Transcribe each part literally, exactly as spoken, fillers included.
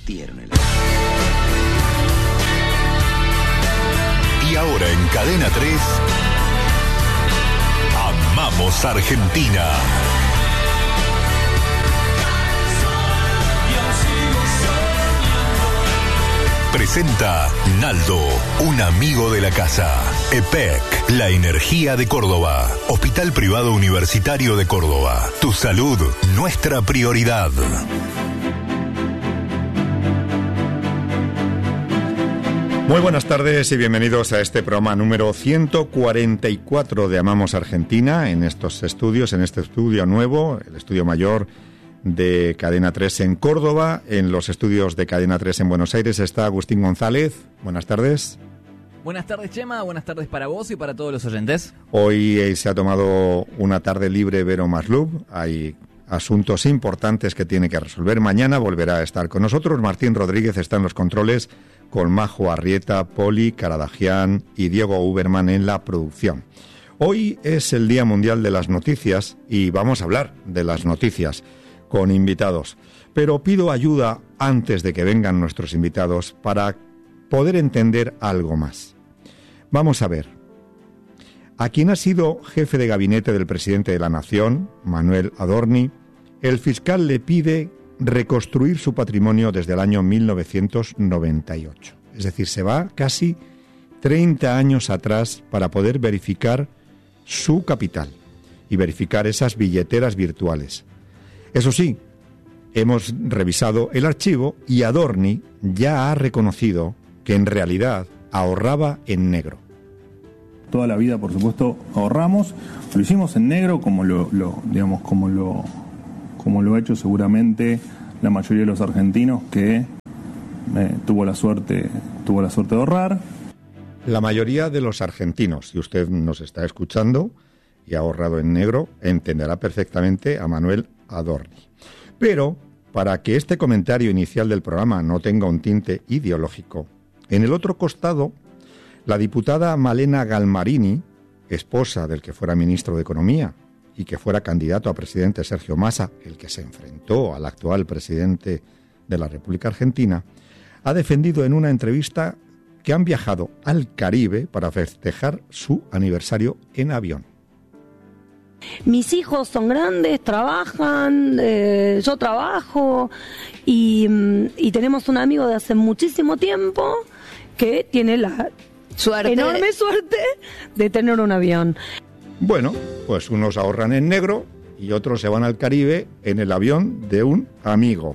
partieron el... Y ahora en Cadena tres, Amamos Argentina. Presenta Naldo, un amigo de la casa. E P E C, la energía de Córdoba. Hospital Privado Universitario de Córdoba. Tu salud, nuestra prioridad. Muy buenas tardes y bienvenidos a este programa número ciento cuarenta y cuatro de Amamos Argentina, en estos estudios, en este estudio nuevo, el estudio mayor de Cadena tres en Córdoba. En los estudios de Cadena tres en Buenos Aires está Agustín González. Buenas tardes. Buenas tardes, Chema. Buenas tardes para vos y para todos los oyentes. Hoy eh, se ha tomado una tarde libre Vero Maslub. Hay asuntos importantes que tiene que resolver. Mañana volverá a estar con nosotros. Martín Rodríguez está en los controles, con Majo Arrieta, Poli Caradagian y Diego Uberman en la producción. Hoy es el Día Mundial de las Noticias y vamos a hablar de las noticias con invitados. Pero pido ayuda antes de que vengan nuestros invitados para poder entender algo más. Vamos a ver. A quien ha sido jefe de gabinete del presidente de la Nación, Manuel Adorni, el fiscal le pide reconstruir su patrimonio desde el año mil novecientos noventa y ocho. Es decir, se va casi treinta años atrás para poder verificar su capital y verificar esas billeteras virtuales. Eso sí, hemos revisado el archivo y Adorni ya ha reconocido que en realidad ahorraba en negro. Toda la vida, por supuesto, ahorramos. Lo hicimos en negro, como lo, lo digamos, como lo, como lo ha hecho seguramente la mayoría de los argentinos que eh, tuvo la suerte, tuvo la suerte de ahorrar. La mayoría de los argentinos, si usted nos está escuchando y ha ahorrado en negro, entenderá perfectamente a Manuel Adorni. Pero, para que este comentario inicial del programa no tenga un tinte ideológico, en el otro costado, la diputada Malena Galmarini, esposa del que fuera ministro de Economía y que fuera candidato a presidente Sergio Massa, el que se enfrentó al actual presidente de la República Argentina, ha defendido en una entrevista que han viajado al Caribe para festejar su aniversario en avión. Mis hijos son grandes, trabajan, eh, yo trabajo y, y tenemos un amigo de hace muchísimo tiempo que tiene la suerte. enorme suerte de tener un avión. Bueno, pues unos ahorran en negro y otros se van al Caribe en el avión de un amigo.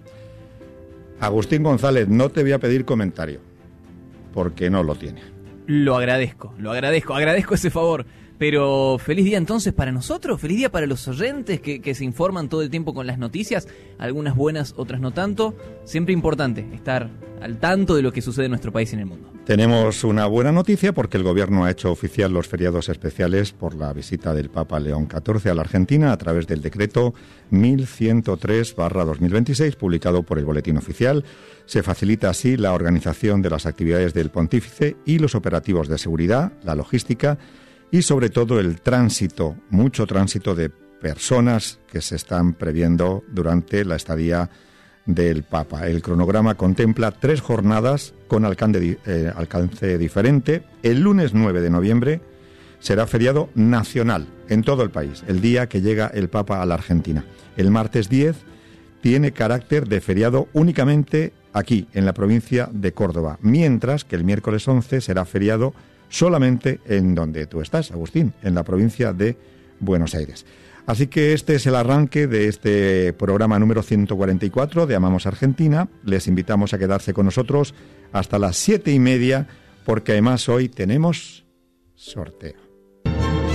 Agustín González, no te voy a pedir comentario, porque no lo tiene. Lo agradezco, lo agradezco, agradezco ese favor. Pero feliz día entonces para nosotros, feliz día para los oyentes que, que se informan todo el tiempo con las noticias, algunas buenas, otras no tanto. Siempre importante estar al tanto de lo que sucede en nuestro país y en el mundo. Tenemos una buena noticia porque el Gobierno ha hecho oficial los feriados especiales por la visita del Papa León catorce a la Argentina a través del decreto mil ciento tres barra dos mil veintiséis, publicado por el Boletín Oficial. Se facilita así la organización de las actividades del pontífice y los operativos de seguridad, la logística y sobre todo el tránsito, mucho tránsito de personas que se están previendo durante la estadía del Papa. El cronograma contempla tres jornadas con alcance, eh, alcance diferente. El lunes nueve de noviembre será feriado nacional en todo el país, el día que llega el Papa a la Argentina. El martes diez tiene carácter de feriado únicamente aquí, en la provincia de Córdoba, mientras que el miércoles once será feriado solamente en donde tú estás, Agustín, en la provincia de Buenos Aires. Así que este es el arranque de este programa número ciento cuarenta y cuatro de Amamos Argentina. Les invitamos a quedarse con nosotros hasta las siete y media, porque además hoy tenemos sorteo.